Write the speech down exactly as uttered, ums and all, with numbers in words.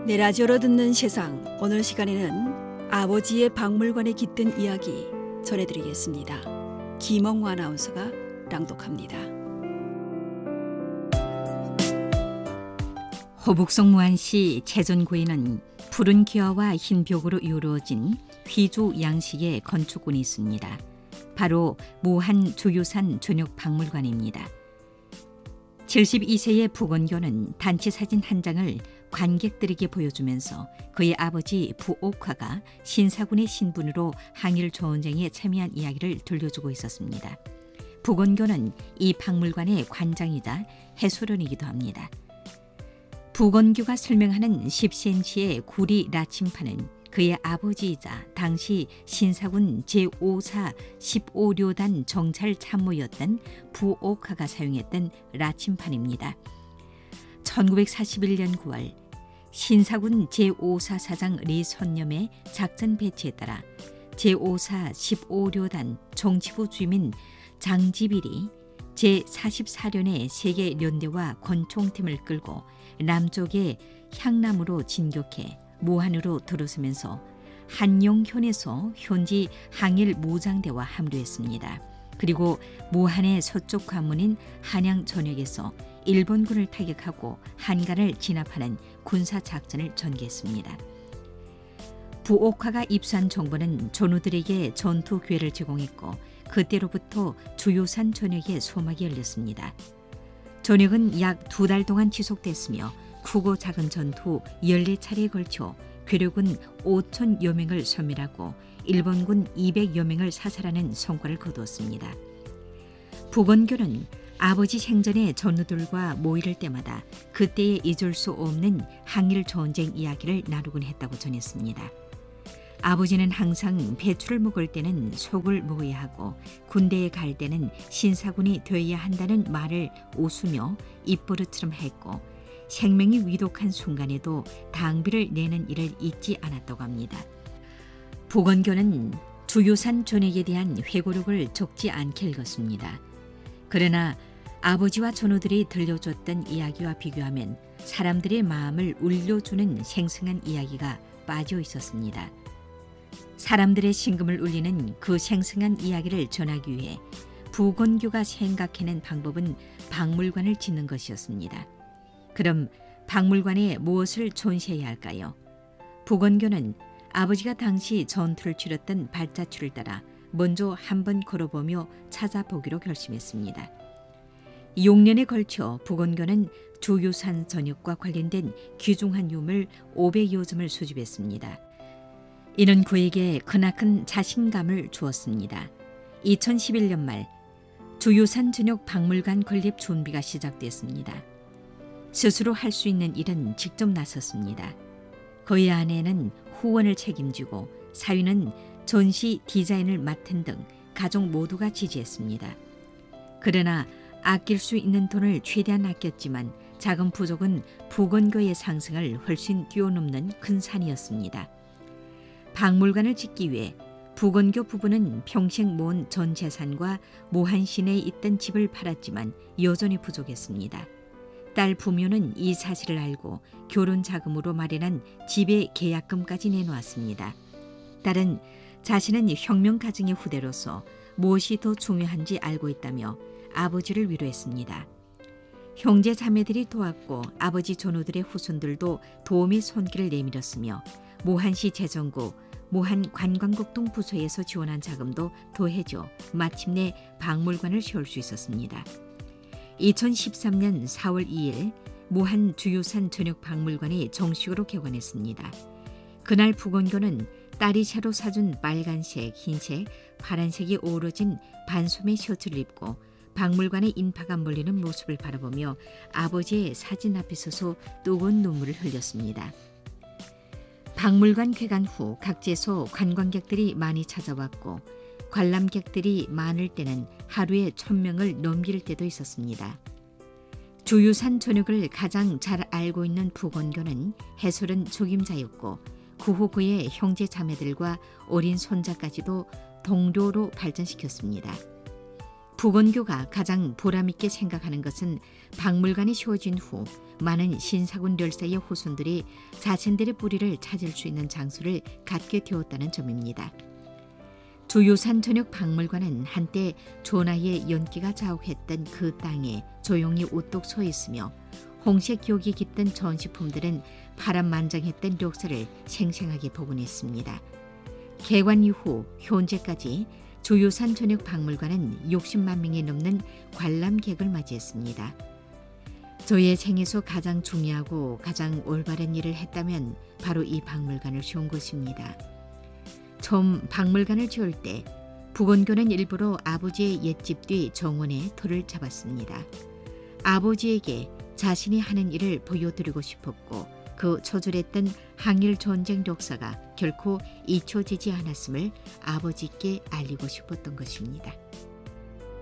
내 라디오로 듣는 세상, 오늘 시간에는 아버지의 박물관에 깃든 이야기 전해드리겠습니다. 김홍 아나운서가 낭독합니다. 호북성 무안시 채전구에는 푸른 기와와 흰 벽으로 이루어진 휘주 양식의 건축군이 있습니다. 바로 무한 주유산 전역박물관입니다. 칠십이 세의 부건교는 단체 사진 한 장을 관객들에게 보여주면서 그의 아버지 부옥화가 신사군의 신분으로 항일 전쟁에 참여한 이야기를 들려주고 있었습니다. 부건교는 이 박물관의 관장이자 해설원이기도 합니다. 부건교가 설명하는 십 센티미터의 구리 나침판은 그의 아버지이자 당시 신사군 제오 사 십오 료단 정찰 참모였던 부옥화가 사용했던 라침판입니다. 천구백사십일 년 구월 신사군 제오 사 사장 리선념의 작전 배치에 따라 제오 사 십오 료단 정치부 주민 장지빌이 제사십사 련의 세계 연대와 권총팀을 끌고 남쪽의 향남으로 진격해 무한으로 들어서면서 한용현에서 현지 항일 무장대와 합류했습니다. 그리고 무한의 서쪽 관문인 한양 전역에서 일본군을 타격하고 한간을 진압하는 군사작전을 전개했습니다. 부옥화가 입수한 정보는 전우들에게 전투 기회를 제공했고 그때로부터 주요산 전역에 소막이 열렸습니다. 전역은 약 두 달 동안 지속됐으며 크고 작은 전투 열네 차례에 걸쳐 괴력군 오천여 명을 섬멸하고 일본군 이백여 명을 사살하는 성과를 거두었습니다. 부건교는 아버지 생전에 전우들과 모이를 때마다 그때에 잊을 수 없는 항일 전쟁 이야기를 나누곤 했다고 전했습니다. 아버지는 항상 배추를 먹을 때는 속을 먹어야 하고 군대에 갈 때는 신사군이 되어야 한다는 말을 웃으며 입버릇처럼 했고 생명이 위독한 순간에도 당비를 내는 일을 잊지 않았다고 합니다. 부건교는 주요산 전역에 대한 회고록을 적지 않게 읽었습니다. 그러나 아버지와 전우들이 들려줬던 이야기와 비교하면 사람들의 마음을 울려주는 생생한 이야기가 빠져 있었습니다. 사람들의 심금을 울리는 그 생생한 이야기를 전하기 위해 부건교가 생각해낸 방법은 박물관을 짓는 것이었습니다. 그럼 박물관에 무엇을 전시해야 할까요? 부건교는 아버지가 당시 전투를 치렀던 발자취를 따라 먼저 한번 걸어보며 찾아보기로 결심했습니다. 육 년에 걸쳐 부건교는 주요산 전역과 관련된 귀중한 유물 오백여 점을 수집했습니다. 이는 그에게 크나큰 자신감을 주었습니다. 이천십일 년 말 주요산 전역 박물관 건립 준비가 시작됐습니다. 스스로 할 수 있는 일은 직접 나섰습니다. 그의 아내는 후원을 책임지고 사위는 전시 디자인을 맡은 등 가족 모두가 지지했습니다. 그러나 아낄 수 있는 돈을 최대한 아꼈지만 자금 부족은 부건교의 상승을 훨씬 뛰어넘는 큰 산이었습니다. 박물관을 짓기 위해 부건교 부부는 평생 모은 전 재산과 무한 시내에 있던 집을 팔았지만 여전히 부족했습니다. 딸 부묘는 이 사실을 알고 결혼 자금으로 마련한 집의 계약금까지 내놓았습니다. 딸은 자신은 혁명 가정의 후대로서 무엇이 더 중요한지 알고 있다며 아버지를 위로했습니다. 형제 자매들이 도왔고 아버지 전우들의 후손들도 도움의 손길을 내밀었으며 무한시 재정구, 무한 관광국 등 부서에서 지원한 자금도 더해져 마침내 박물관을 세울 수 있었습니다. 이천십삼 년 사월 이일 무한 주요산 전역박물관이 정식으로 개관했습니다. 그날 부건교는 딸이 새로 사준 빨간색, 흰색, 파란색이 어우러진 반소매 셔츠를 입고 박물관의 인파가 몰리는 모습을 바라보며 아버지의 사진 앞에 서서 뜨거운 눈물을 흘렸습니다. 박물관 개관 후 각지에서 관광객들이 많이 찾아왔고 관람객들이 많을 때는 하루에 천 명을 넘길 때도 있었습니다. 주요산 전역을 가장 잘 알고 있는 부건교는 해설은 적임자였고 그 후 그의 형제 자매들과 어린 손자까지도 동료로 발전시켰습니다. 부건교가 가장 보람있게 생각하는 것은 박물관이 세워진 후 많은 신사군 열사의 후손들이 자신들의 뿌리를 찾을 수 있는 장소를 갖게 되었다는 점입니다. 주유산 전역 박물관은 한때 조나의 연기가 자욱했던 그 땅에 조용히 우뚝 서 있으며 홍색 기억이 깃든 전시품들은 파란만장했던 역사를 생생하게 복원했습니다. 개관 이후 현재까지 주유산 전역 박물관은 육십만 명이 넘는 관람객을 맞이했습니다. 저의 생에서 가장 중요하고 가장 올바른 일을 했다면 바로 이 박물관을 세운 것입니다. 처음 박물관을 지을 때 북원교는 일부러 아버지의 옛집 뒤 정원에 터를 잡았습니다. 아버지에게 자신이 하는 일을 보여드리고 싶었고 그 처절했던 항일 전쟁 역사가 결코 잊혀지지 않았음을 아버지께 알리고 싶었던 것입니다.